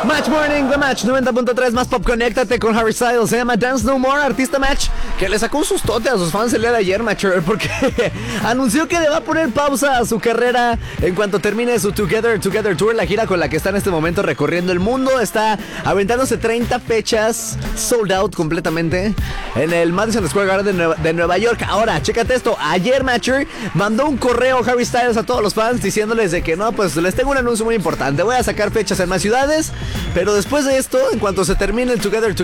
Match Morning, The Match 90.3 más pop. Conéctate con Harry Styles. Se llama Dance No More, artista Match, que le sacó un sustote a sus fans el día de ayer, Match, porque anunció que le va a poner pausa a su carrera en cuanto termine su Together Tour, la gira con la que está en este momento recorriendo el mundo. Está aventándose 30 fechas sold out completamente en el Madison Square Garden de Nueva York. Ahora, chécate esto. Ayer, Matcher mandó un correo Harry Styles a todos los fans diciéndoles de que no, pues les tengo un anuncio muy importante. Voy a sacar fechas en más ciudades, pero después de esto, en cuanto se termine el Together